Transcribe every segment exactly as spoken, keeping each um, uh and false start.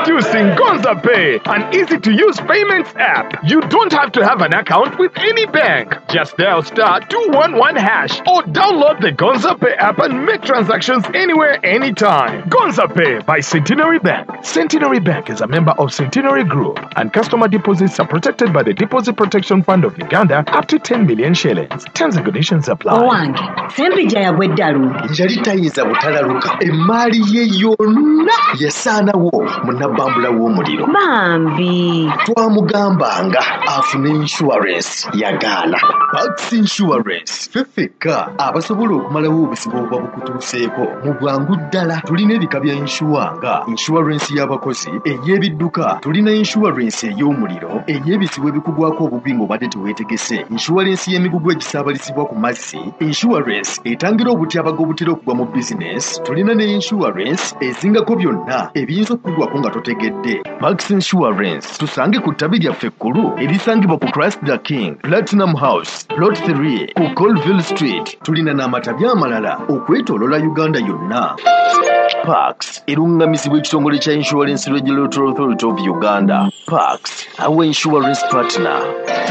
Introducing Gonza Pay, an easy-to-use payments app. You don't have to have an account with any bank. Just dial star two one one hash or download the Gonza Pay app and make transactions anywhere, anytime. Gonza Pay by Centenary Bank. Centenary Bank is a member of Centenary Group, and customer deposits are protected by the Deposit Protection Fund of Uganda up to ten million shillings. Terms and conditions apply. Owange, sempija ya bweddalu. Njali tayinza butalaluka. Emali ye yonna yesaanawo munnabambula w'omuliro. Bambi. Twamugambanga afune insurance yagaana. Pax Insurance fefeka abasobola okumalawo obusibo obuba bukutuuseeko mu bwangu ddala. Tulina ebika bya insure nga insurance y'abakozi, ey'ebidduka, tulina insurance ey'omuliro, ey'ebisibo ebikugwako obubi ng'obadde teweetegese, insurance y'emigugu egisaabalizibwa ku mazzi, insurance etangira obutyabaga obutera okugwa mu business, tulina ne insurance ezingako byonna ebiyinza okugwako nga totegedde. Max Insurance tusange ku ttabi lyaffe ekkulu erisangibwa ku Christ the King, Platinum House, Plot three ku Colville Street. Tulina n'amatabi amalala okwetoolola Uganda yonna. Pax erungamizibwa ekitongole kya Insurance Regulatory Authority of Uganda. Pax, our insurance partner.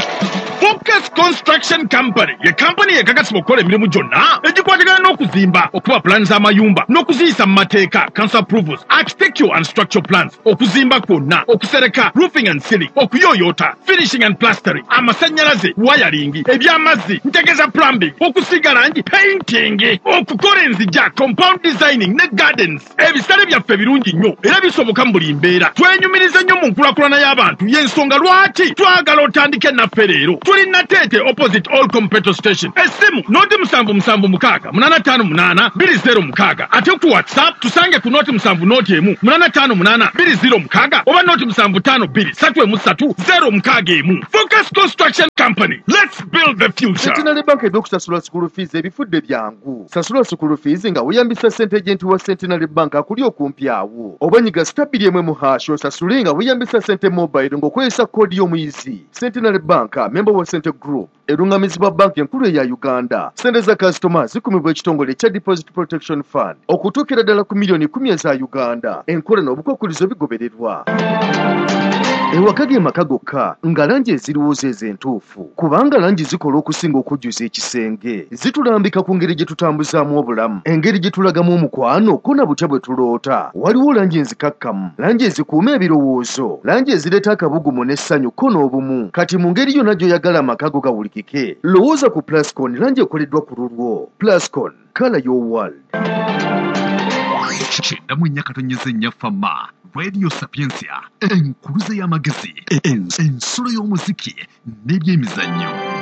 Focus Construction Company, ye company ekakasibwa okukola emirimu gyonna egikwatagana n'okuzimba, okuba plans z'amayumba n'okuziyisa mu mateeka, council approvals, architectural and structural plans, okuzimba kwonna, okusereka, roofing and ceiling, okuyooyoota, finishing and plastering, amasannyalaze, wiring, eby'amazzi, ntegeza plumbing, okusiga langi, painting, okukola enzija, compound designing ne gardens. Ebisale byaffe birungi nnyo era bisoboka mu buli mbeera. Twenyumiriza nnyo mu nkulakulana y'abantu, y'ensonga lwaki twagala otandike naffe leero. Tulina Tete opposite All Petrol Station. Esimu noti musanvu musanvu mukaaga munana tano munana biri zero mukaaga. Ate ku WhatsApp tusange ku noti musanvu noti emu munana tano munana biri zero mukaaga oba noti musanvu tano biri satu emu satu zero mukaaga emu. Focus Construction Company. Let's build the future. Centenary Bank eby'okusasula school fees ebifudde byangu. Sasula school fees nga weeyambisa ssente agenti wa Centenary Bank akuli okumpi awo. Oba nyiga stabili emwe mu hash osasule nga weeyambisa ssente mobile ng'okozesa koodi y'omuyizi. Centenary Bank, member wa Center Group, erungamizibwa banki enkulu eya Uganda. Ssente za kasitoma zikumibwa ekitongole kya Deposit Protection Fund okutuukira ddala ku miliyoni kumi eza Uganda. Enkola n'obukwakkulizo bigobererwa. Ewaka maka gokka nga langi eziriwooza ez'entuufu, kubanga langi zikola okusinga okujjuza ekisenge. Zitulambika ku ngeri gye tutambuzaamu obulamu, engeri gye tulagamu omukwano ko na butya bwe tuloota. Waliwo langi enzikakkamu, langi ezikuuma ebirowoozo, langi ezireeta akabugumu n'essanyu ko n'obumu. Kati mu ngeri yonna gy'oyagala amaka go gawulikike, lowooza ku Plascon, langi ekoleddwa ku lulwo. Plascon, color your world. Kyenda mu nnya katonyeza ennya fama Radio Sapiensia, enkuluze y'amagezi, ensolo y'omuziki n'ebyemizannyo.